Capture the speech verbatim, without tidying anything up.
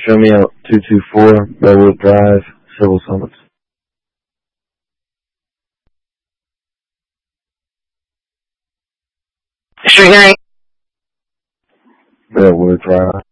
show me out two two four Bellwood Drive, Civil Summits. Sure hearing. Bellwood Drive.